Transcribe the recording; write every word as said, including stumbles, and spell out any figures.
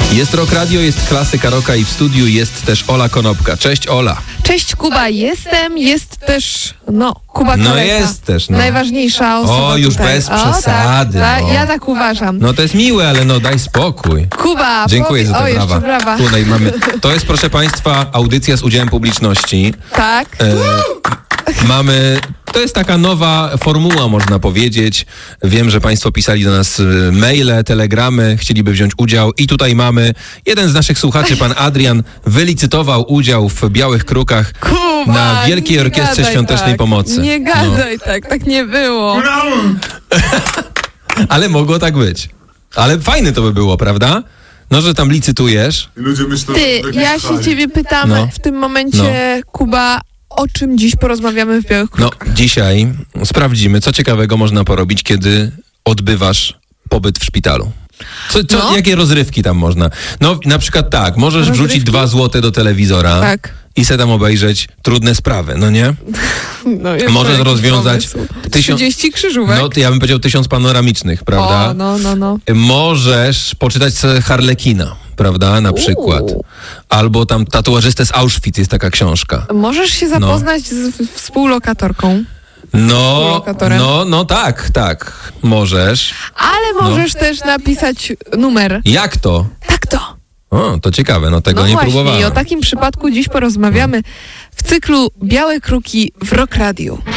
Jest Rock Radio, jest klasyka rocka i w studiu jest też Ola Konopka. Cześć, Ola. Cześć, Kuba, jestem, jest też, no, Kuba Kaleta. No jest też, no. Najważniejsza osoba O, już tutaj. bez O, przesady. Tak, no. tak, ja tak uważam. No to jest miłe, ale no daj spokój. Kuba, Dziękuję powie... za te o, brawa. jeszcze brawa. Tutaj mamy. To jest, proszę Państwa, audycja z udziałem publiczności. Tak. E, mamy. To jest taka nowa formuła, można powiedzieć. Wiem, że Państwo pisali do nas maile, telegramy, chcieliby wziąć udział i tutaj mamy jeden z naszych słuchaczy, pan Adrian, wylicytował udział w Białych Krukach Kuba, na Wielkiej nie Orkiestrze gadaj Świątecznej tak. Pomocy. Nie gadaj no. tak, tak nie było. Ale mogło tak być. Ale fajne to by było, prawda? No, że tam licytujesz. Ludzie myślą, Ty, że ja się ciebie pytam No. w tym momencie, Kuba, o czym dziś porozmawiamy w Białych No, Krukach? dzisiaj sprawdzimy, co ciekawego można porobić, kiedy odbywasz pobyt w szpitalu. Co, co, No. Jakie rozrywki tam można? No, na przykład tak, możesz Rozrywki? wrzucić dwa złote do telewizora Tak. i se tam obejrzeć trudne sprawy, no nie? No, jeszcze Możesz jakiś rozwiązać pomysł. tysiąc- trzydzieści krzyżówek. No, to ja bym powiedział tysiąc panoramicznych, prawda? O, no, no, no. Możesz poczytać sobie Harlekina, prawda, na przykład. Albo tam Tatuażystę z Auschwitz, jest taka książka. Możesz się zapoznać z w- współlokatorką, No, Współlokatorem. no, no tak, tak, możesz. ale możesz też napisać numer. Jak to? Tak to. O, to ciekawe, no tego No nie właśnie, próbowałem. i o takim przypadku dziś porozmawiamy w cyklu Białe Kruki w Rock Radio.